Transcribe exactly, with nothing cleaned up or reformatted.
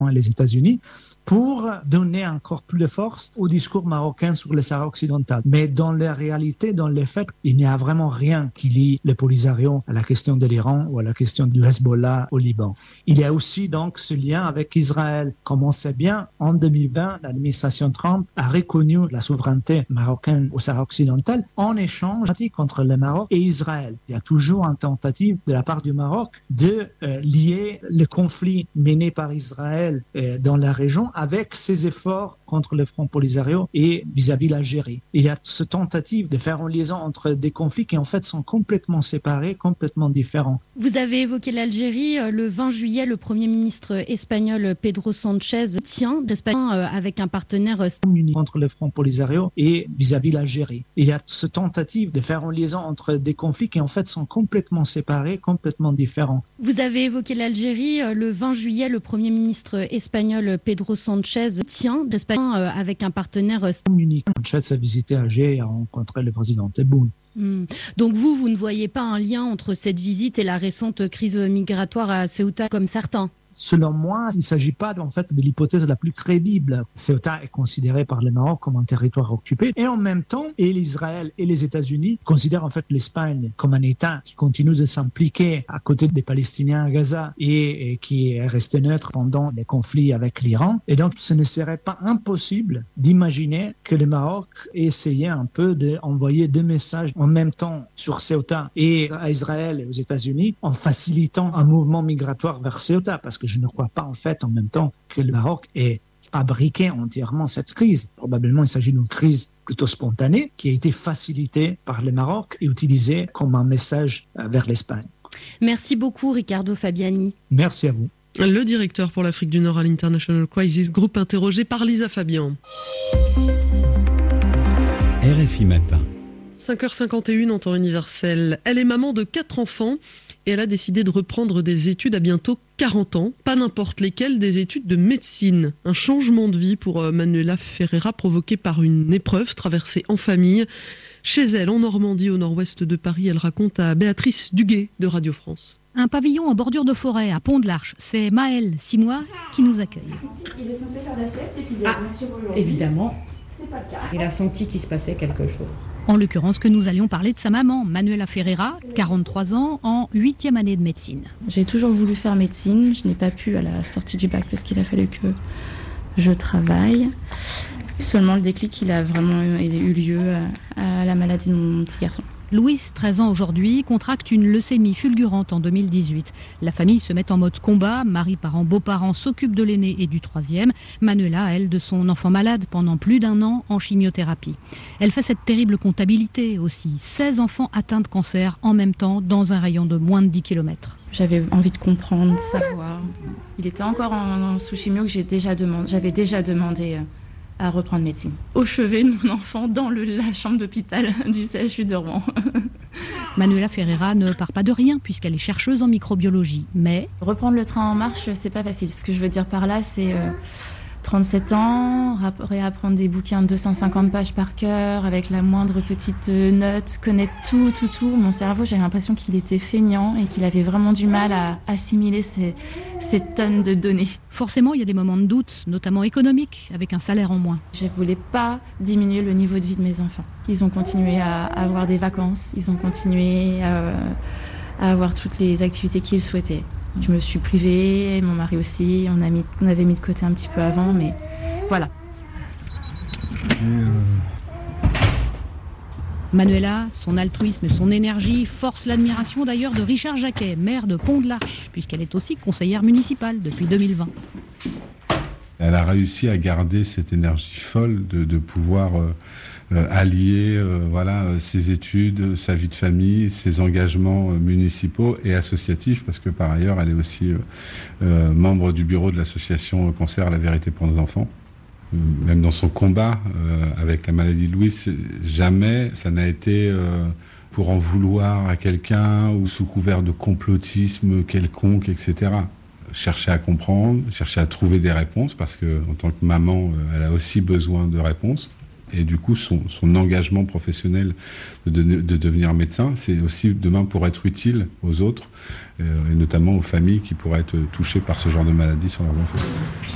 et les États-Unis, pour donner encore plus de force au discours marocain sur le Sahara occidental. Mais dans la réalité, dans les faits, il n'y a vraiment rien qui lie le Polisario à la question de l'Iran ou à la question du Hezbollah au Liban. Il y a aussi donc ce lien avec Israël. Comme on sait bien, en deux mille vingt, l'administration Trump a reconnu la souveraineté marocaine au Sahara occidental en échange contre le Maroc et Israël. Il y a toujours une tentative de la part du Maroc de euh, lier le conflit mené par Israël euh, dans la région avec ses efforts contre le Front Polisario et vis-à-vis l'Algérie. Il y a cette tentative de faire une liaison entre des conflits qui en fait sont complètement séparés, complètement différents. Vous avez évoqué l'Algérie. Le vingt juillet, le Premier ministre espagnol Pedro Sánchez tient d'Espagne avec un partenaire contre le Front Polisario et vis-à-vis l'Algérie. Il y a cette tentative de faire une liaison entre des conflits qui en fait sont complètement séparés, complètement différents. Vous avez évoqué l'Algérie. Le vingt juillet, le Premier ministre espagnol Pedro Sánchez tient d'Espagne avec un partenaire unique. Sánchez a visité Alger et a rencontré le président Tebboune. Mmh. Donc vous, vous ne voyez pas un lien entre cette visite et la récente crise migratoire à Ceuta comme certains? Selon moi, il ne s'agit pas en fait de l'hypothèse la plus crédible. Ceuta est considéré par le Maroc comme un territoire occupé et en même temps, et l'Israël et les États-Unis considèrent en fait l'Espagne comme un État qui continue de s'impliquer à côté des Palestiniens à Gaza et, et qui est resté neutre pendant les conflits avec l'Iran. Et donc, ce ne serait pas impossible d'imaginer que le Maroc ait essayé un peu d'envoyer deux messages en même temps sur Ceuta et à Israël et aux États-Unis en facilitant un mouvement migratoire vers Ceuta, parce que je ne crois pas en fait en même temps que le Maroc ait fabriqué entièrement cette crise. Probablement il s'agit d'une crise plutôt spontanée qui a été facilitée par le Maroc et utilisée comme un message vers l'Espagne. Merci beaucoup Riccardo Fabiani. Merci à vous. Le directeur pour l'Afrique du Nord à l'International Crisis Group, interrogé par Lisa Fabian. R F I Matin. cinq heures cinquante et une en temps universel. Elle est maman de quatre enfants et elle a décidé de reprendre des études à bientôt quarante ans. Pas n'importe lesquelles, des études de médecine. Un changement de vie pour Manuela Ferreira provoqué par une épreuve traversée en famille. Chez elle, en Normandie, au nord-ouest de Paris, elle raconte à Béatrice Duguet de Radio France. Un pavillon en bordure de forêt à Pont-de-l'Arche. C'est Maël, six mois, qui nous accueille. Il est censé faire la sieste et qu'il est ah, sur aujourd'hui. Évidemment. C'est pas le cas. Il a senti qu'il se passait quelque chose. En l'occurrence que nous allions parler de sa maman, Manuela Ferreira, quarante-trois ans, en huitième année de médecine. J'ai toujours voulu faire médecine, je n'ai pas pu à la sortie du bac parce qu'il a fallu que je travaille. Seulement le déclic, il a vraiment eu lieu à la maladie de mon petit garçon. Louis, treize ans aujourd'hui, contracte une leucémie fulgurante en deux mille dix-huit. La famille se met en mode combat. Mari, parents, beaux-parents s'occupent de l'aîné et du troisième. Manuela, elle, de son enfant malade pendant plus d'un an en chimiothérapie. Elle fait cette terrible comptabilité aussi. seize enfants atteints de cancer en même temps dans un rayon de moins de dix kilomètres. J'avais envie de comprendre, de savoir. Il était encore en, en sous chimio que j'ai déjà demandé, j'avais déjà demandé à reprendre médecine. Au chevet de mon enfant dans le, la chambre d'hôpital du C H U de Rouen. Manuela Ferreira ne part pas de rien puisqu'elle est chercheuse en microbiologie, mais... Reprendre le train en marche, c'est pas facile. Ce que je veux dire par là, c'est euh, trente-sept ans, réapprendre des bouquins de deux cent cinquante pages par cœur, avec la moindre petite note, connaître tout, tout, tout. Mon cerveau, j'avais l'impression qu'il était feignant et qu'il avait vraiment du mal à assimiler ces, ces tonnes de données. Forcément, il y a des moments de doute, notamment économiques, avec un salaire en moins. Je ne voulais pas diminuer le niveau de vie de mes enfants. Ils ont continué à avoir des vacances, ils ont continué à, à avoir toutes les activités qu'ils souhaitaient. Je me suis privée, mon mari aussi, on, a mis, on avait mis de côté un petit peu avant, mais voilà. Manuela, son altruisme, son énergie forcent l'admiration d'ailleurs de Richard Jacquet, maire de Pont-de-l'Arche, puisqu'elle est aussi conseillère municipale depuis deux mille vingt. Elle a réussi à garder cette énergie folle de, de pouvoir euh, euh, allier euh, voilà, euh, ses études, sa vie de famille, ses engagements euh, municipaux et associatifs, parce que par ailleurs, elle est aussi euh, euh, membre du bureau de l'association Cancer, la vérité pour nos enfants. Euh, même dans son combat euh, avec la maladie de Louis, jamais ça n'a été euh, pour en vouloir à quelqu'un ou sous couvert de complotisme quelconque, et cetera. Chercher à comprendre, chercher à trouver des réponses, parce que en tant que maman, elle a aussi besoin de réponses. Et du coup, son, son engagement professionnel de, de, de devenir médecin, c'est aussi demain pour être utile aux autres, euh, et notamment aux familles qui pourraient être touchées par ce genre de maladie sur leurs enfants.